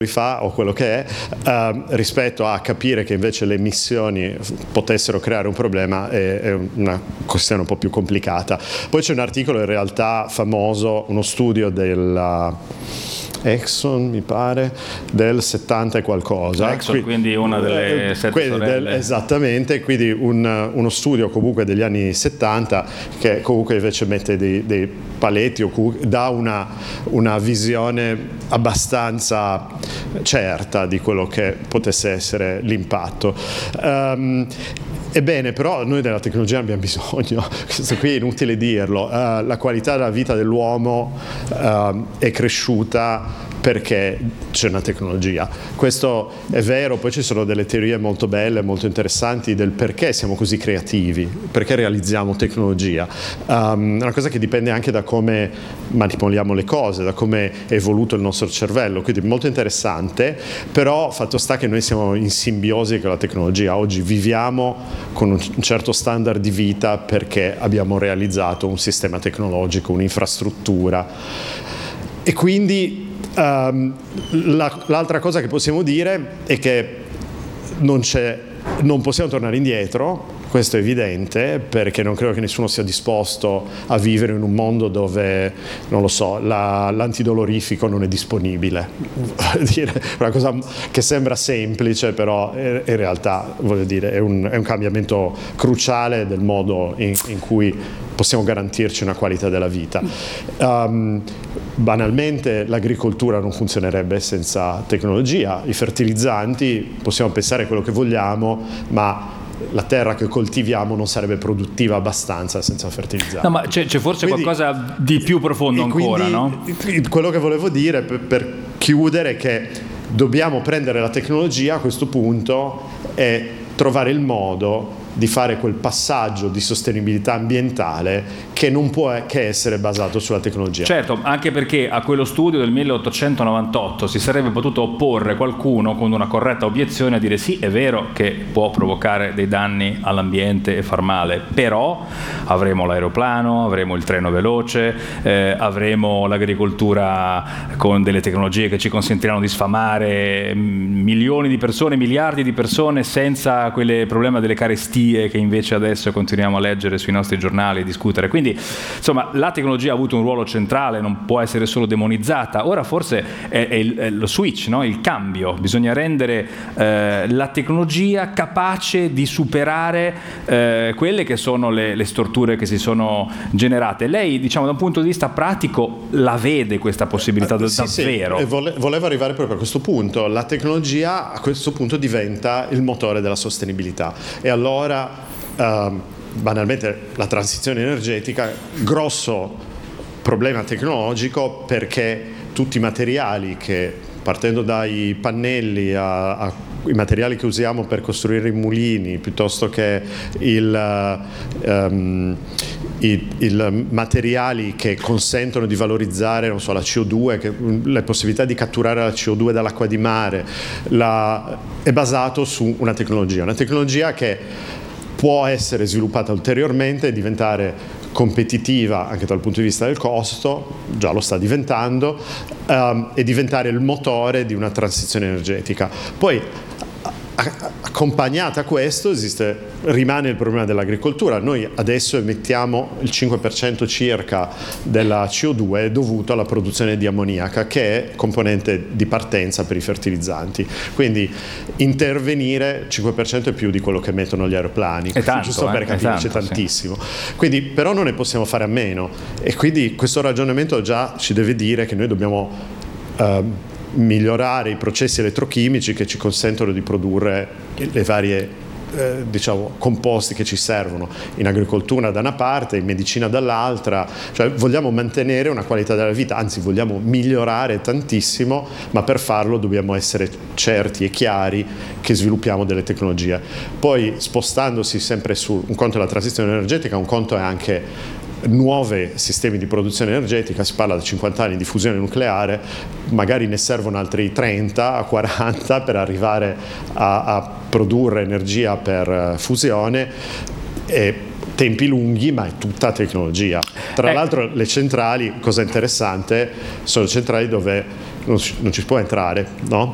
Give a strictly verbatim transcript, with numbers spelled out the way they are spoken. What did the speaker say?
fa o quello che è, eh, rispetto a capire che invece le emissioni potessero creare un problema è, è una questione un po' più complicata. Poi c'è un articolo in realtà famoso, uno studio della Exxon, mi pare, del settanta e qualcosa. Exxon, quindi, quindi una delle sette quindi sorelle. Del, esattamente, quindi un, uno studio comunque degli anni settanta che comunque invece mette dei, dei paletti o dà una, una visione abbastanza certa di quello che potesse essere l'impatto. Um, Ebbene, però noi della tecnologia abbiamo bisogno, questo qui è inutile dirlo, uh, la qualità della vita dell'uomo uh, è cresciuta perché c'è una tecnologia. Questo è vero, poi ci sono delle teorie molto belle, molto interessanti del perché siamo così creativi, perché realizziamo tecnologia. Um, è una cosa che dipende anche da come manipoliamo le cose, da come è evoluto il nostro cervello, quindi molto interessante, però fatto sta che noi siamo in simbiosi con la tecnologia. Oggi viviamo con un certo standard di vita perché abbiamo realizzato un sistema tecnologico, un'infrastruttura. E quindi um, la, l'altra cosa che possiamo dire è che non c'è, non possiamo tornare indietro. Questo è evidente, perché non credo che nessuno sia disposto a vivere in un mondo dove, non lo so, la, l'antidolorifico non è disponibile. Dire, una cosa che sembra semplice, però in realtà, voglio dire, è un, è un cambiamento cruciale del modo in, in cui possiamo garantirci una qualità della vita. Um, banalmente l'agricoltura non funzionerebbe senza tecnologia, i fertilizzanti, possiamo pensare quello che vogliamo, ma la terra che coltiviamo non sarebbe produttiva abbastanza senza fertilizzanti. No, ma c'è, c'è forse quindi qualcosa di più profondo ancora, no? Quello che volevo dire per, per chiudere è che dobbiamo prendere la tecnologia a questo punto e trovare il modo di fare quel passaggio di sostenibilità ambientale che non può che essere basato sulla tecnologia. Certo, anche perché a quello studio del milleottocentonovantotto si sarebbe potuto opporre qualcuno con una corretta obiezione a dire sì, è vero che può provocare dei danni all'ambiente e far male, però avremo l'aeroplano, avremo il treno veloce, eh, avremo l'agricoltura con delle tecnologie che ci consentiranno di sfamare milioni di persone, miliardi di persone senza quel problema delle carestie che invece adesso continuiamo a leggere sui nostri giornali e discutere. Quindi insomma la tecnologia ha avuto un ruolo centrale, non può essere solo demonizzata. Ora forse è, è, il, è lo switch, no? Il cambio, bisogna rendere eh, la tecnologia capace di superare eh, quelle che sono le, le storture che si sono generate. Lei, diciamo, da un punto di vista pratico la vede questa possibilità eh, sì, davvero? Sì, vole, volevo arrivare proprio a questo punto. La tecnologia a questo punto diventa il motore della sostenibilità e allora Uh, banalmente la transizione energetica, grosso problema tecnologico, perché tutti i materiali che, partendo dai pannelli a, a i materiali che usiamo per costruire i mulini, piuttosto che il, um, i, il materiali che consentono di valorizzare, non so, la C O due, che, le possibilità di catturare la C O due dall'acqua di mare, la, è basato su una tecnologia, una tecnologia che può essere sviluppata ulteriormente e diventare competitiva anche dal punto di vista del costo, già lo sta diventando, um, e diventare il motore di una transizione energetica. Poi accompagnata a questo esiste, rimane il problema dell'agricoltura. Noi adesso emettiamo il cinque per cento circa della C O due dovuto alla produzione di ammoniaca, che è componente di partenza per i fertilizzanti. Quindi intervenire cinque per cento è più di quello che emettono gli aeroplani, è tanto, giusto per eh? capirci, tanto, tantissimo. Sì. Quindi però non ne possiamo fare a meno, e quindi questo ragionamento già ci deve dire che noi dobbiamo uh, migliorare i processi elettrochimici che ci consentono di produrre le varie eh, diciamo composti che ci servono in agricoltura da una parte, in medicina dall'altra. Cioè vogliamo mantenere una qualità della vita, anzi vogliamo migliorare tantissimo, ma per farlo dobbiamo essere certi e chiari che sviluppiamo delle tecnologie. Poi spostandosi sempre su un conto è la transizione energetica, un conto è anche nuovi sistemi di produzione energetica. Si parla di cinquanta anni di fusione nucleare, magari ne servono altri trenta a quaranta per arrivare a, a produrre energia per fusione, e tempi lunghi, ma è tutta tecnologia. Tra eh. l'altro le centrali, cosa interessante, sono centrali dove non ci, non ci si può entrare, no?